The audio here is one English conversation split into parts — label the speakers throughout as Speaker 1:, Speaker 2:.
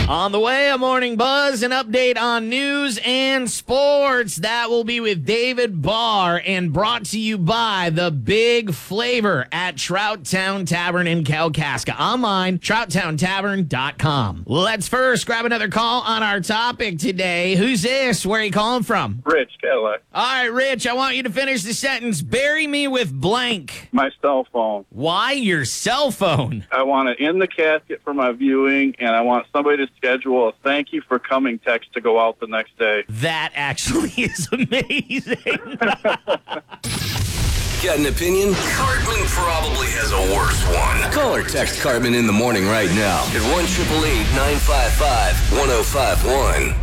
Speaker 1: On the way, a morning buzz, an update on news and sports. That will be with David Barr and brought to you by The Big Flavor at Trout Town Tavern in Kalkaska. Online, trouttowntavern.com. Let's first grab another call on our topic today. Who's this? Where are you calling from?
Speaker 2: Rich, Cadillac.
Speaker 1: All right, Rich, I want you to finish the sentence. Bury me with blank.
Speaker 2: My cell phone.
Speaker 1: Why your cell phone?
Speaker 2: I want it in the casket for my viewing, and I want somebody to schedule a thank you for coming text to go out the next day.
Speaker 1: That actually is amazing.
Speaker 3: Got an opinion? Cartman probably has a worse one. Call or text Cartman in the morning right now at 1-888-955-1051.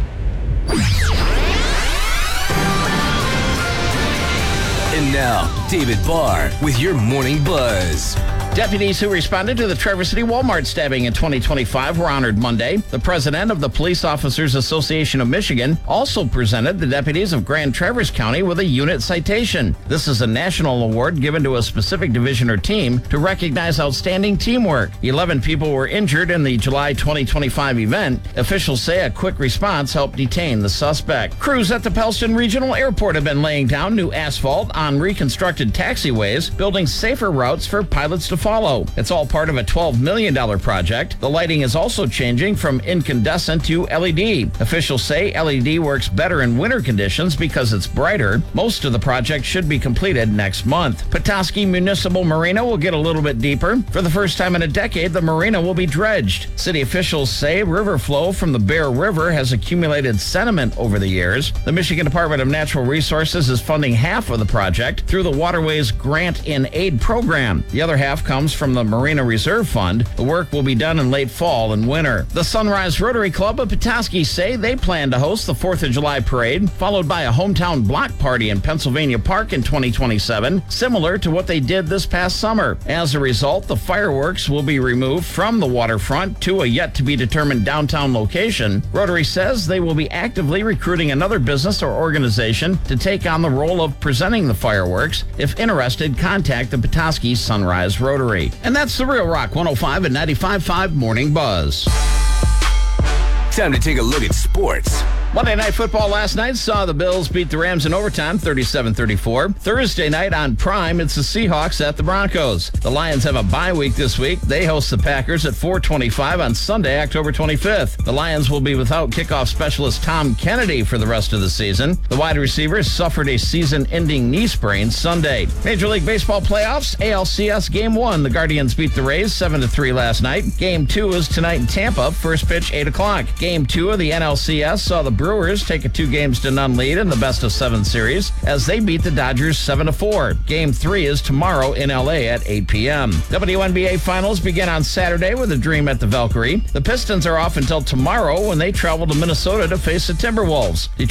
Speaker 3: And now, David Barr with your Morning Buzz.
Speaker 4: Deputies who responded to the Traverse City Walmart stabbing in 2025 were honored Monday. The president of the Police Officers Association of Michigan also presented the deputies of Grand Traverse County with a unit citation. This is a national award given to a specific division or team to recognize outstanding teamwork. 11 people were injured in the July 2025 event. Officials say a quick response helped detain the suspect. Crews at the Pellston Regional Airport have been laying down new asphalt on reconstructed taxiways, building safer routes for pilots to follow. It's all part of a $12 million project. The lighting is also changing from incandescent to LED. Officials say LED works better in winter conditions because it's brighter. Most of the project should be completed next month. Petoskey Municipal Marina will get a little bit deeper. For the first time in a decade, the marina will be dredged. City officials say river flow from the Bear River has accumulated sediment over the years. The Michigan Department of Natural Resources is funding half of the project through the Waterways Grant in Aid program. The other half comes from the Marina Reserve Fund. The work will be done in late fall and winter. The Sunrise Rotary Club of Petoskey say they plan to host the 4th of July parade, followed by a hometown block party in Pennsylvania Park in 2027, similar to what they did this past summer. As a result, the fireworks will be removed from the waterfront to a yet-to-be-determined downtown location. Rotary says they will be actively recruiting another business or organization to take on the role of presenting the fireworks. If interested, contact the Petoskey Sunrise Rotary. And that's the Real Rock 105 and 95.5 Morning Buzz.
Speaker 3: Time to take a look at sports.
Speaker 4: Monday Night Football last night saw the Bills beat the Rams in overtime, 37-34. Thursday night on Prime, it's the Seahawks at the Broncos. The Lions have a bye week this week. They host the Packers at 4:25 on Sunday, October 25th. The Lions will be without kickoff specialist Tom Kennedy for the rest of the season. The wide receiver suffered a season-ending knee sprain Sunday. Major League Baseball playoffs, ALCS Game 1. The Guardians beat the Rays 7-3 last night. Game 2 is tonight in Tampa. First pitch, 8 o'clock. Game 2 of the NLCS saw the Brewers take a 2-0 lead in the best-of-7 series as they beat the Dodgers 7-4. Game 3 is tomorrow in L.A. at 8 p.m. WNBA Finals begin on Saturday with a Dream at the Valkyrie. The Pistons are off until tomorrow when they travel to Minnesota to face the Timberwolves.